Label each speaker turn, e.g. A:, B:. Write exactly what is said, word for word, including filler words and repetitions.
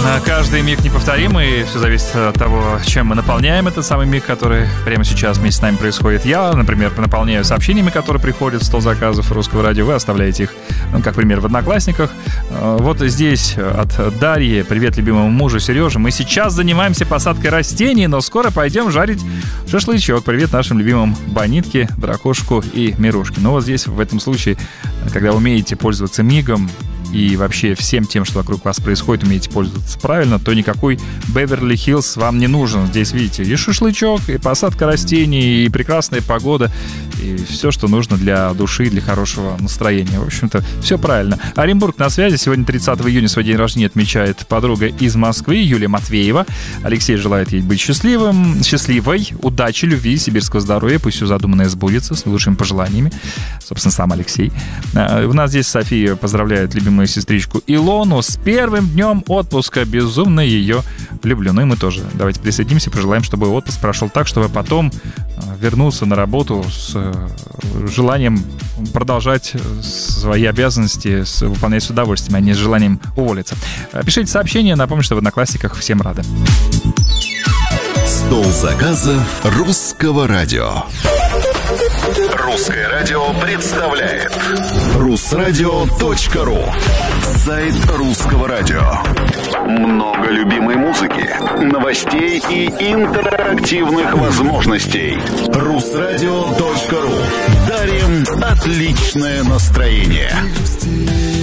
A: Каждый миг неповторимый, все зависит от того, чем мы наполняем этот самый миг, который прямо сейчас вместе с нами происходит. Я, например, наполняю сообщениями, которые приходят в стол заказов Русского радио. Вы оставляете их, ну, как пример, в Одноклассниках. Вот здесь от Дарьи: привет любимому мужу Сереже. Мы сейчас занимаемся посадкой растений, но скоро пойдем жарить шашлычок. Привет нашим любимым Бонитке, Дракошку и Мирушке. Ну вот здесь, в этом случае, когда умеете пользоваться мигом и вообще всем тем, что вокруг вас происходит, умеете пользоваться правильно, то никакой Беверли-Хиллз вам не нужен. Здесь, видите, и шашлычок, и посадка растений, и прекрасная погода, и все, что нужно для души, для хорошего настроения. В общем-то, все правильно. Оренбург на связи. Сегодня тридцатого июня свой день рождения отмечает подруга из Москвы, Юлия Матвеева. Алексей желает ей быть счастливым, счастливой, удачи, любви, сибирского здоровья. Пусть все задуманное сбудется с лучшими пожеланиями. Собственно, сам Алексей. У нас здесь София поздравляет любимую сестричку Илону с первым днем отпуска. Безумно ее люблю. Ну и мы тоже. Давайте присоединимся, пожелаем, чтобы отпуск прошел так, чтобы потом вернуться на работу с желанием продолжать свои обязанности, выполнять с удовольствием, а не с желанием уволиться. Пишите сообщения. Напомню, что в Одноклассниках всем рады.
B: Стол заказов Русского радио. Русское радио представляет Русрадио точка ру. Сайт Русского радио. Много любимой музыки, новостей и интерактивных возможностей. Русрадио точка ру. Дарим отличное настроение.